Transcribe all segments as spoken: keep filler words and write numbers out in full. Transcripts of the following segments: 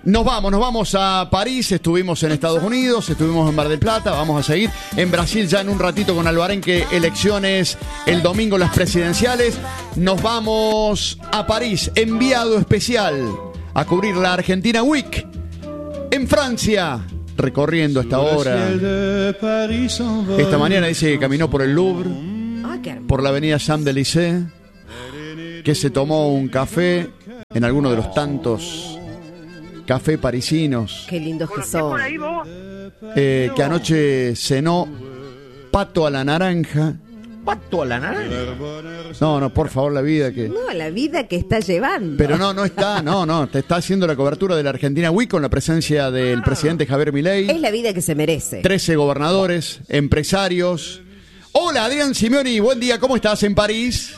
Nos vamos, nos vamos a París, estuvimos en Estados Unidos, estuvimos en Mar del Plata, vamos a seguir en Brasil ya en un ratito con Alvarenque, elecciones el domingo, las presidenciales. Nos vamos a París, enviado especial a cubrir la Argentina Week. En Francia, recorriendo esta hora. Esta mañana dice que caminó por el Louvre, por la avenida Champs-Élysées, que se tomó un café en alguno de los tantos café parisinos. Qué lindos que son. Eh, que anoche cenó pato a la naranja. ¿Pato a la naranja? No, no, por favor, la vida que... No, la vida que está llevando. Pero no, no está, no, no. Te está haciendo la cobertura de la Argentina Week con la presencia del presidente Javier Milei. Es la vida que se merece. trece gobernadores, empresarios. Hola, Adrián Simeoni, buen día, ¿cómo estás en París?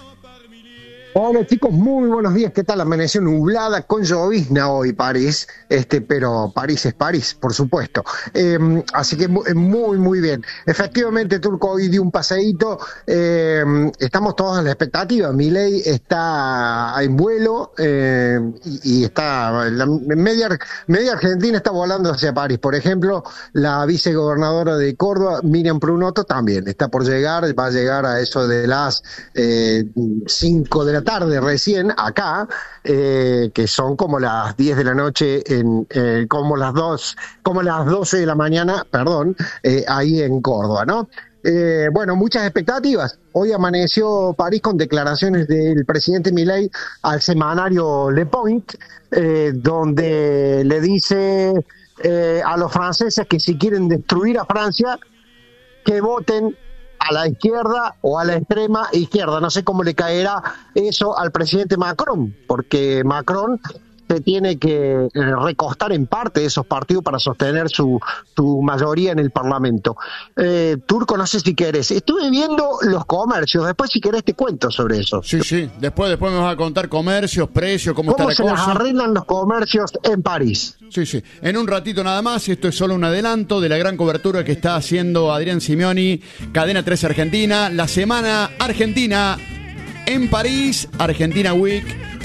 Hola chicos, muy buenos días. ¿Qué tal? Amaneció nublada con llovizna hoy París, este, pero París es París, por supuesto. Eh, así que muy, muy bien. Efectivamente, Turco hoy dio un paseíto. Eh, estamos todos en la expectativa. Milei está en vuelo eh, y, y está la media, media Argentina está volando hacia París. Por ejemplo, la vicegobernadora de Córdoba, Miriam Prunoto, también está por llegar. Va a llegar a eso de las eh, cinco de la tarde recién acá, eh, que son como las diez de la noche, en eh, como las dos, como las doce de la mañana, perdón, eh, ahí en Córdoba, ¿no? Eh, bueno, muchas expectativas. Hoy amaneció París con declaraciones del presidente Milei al semanario Le Point, eh, donde le dice eh, a los franceses que si quieren destruir a Francia, que voten a la izquierda o a la extrema izquierda. No sé cómo le caerá eso al presidente Macron, porque Macron se tiene que recostar en parte de esos partidos para sostener su, su mayoría en el Parlamento. Eh, Turco, no sé si querés. Estuve viendo los comercios, después si querés te cuento sobre eso. Sí, sí, después, después me vas a contar comercios, precios, cómo, ¿Cómo está la se cosa. las arreglan los comercios en París? Sí, sí. En un ratito nada más, esto es solo un adelanto de la gran cobertura que está haciendo Adrián Simeoni, Cadena trece Argentina, la semana argentina en París, Argentina Week.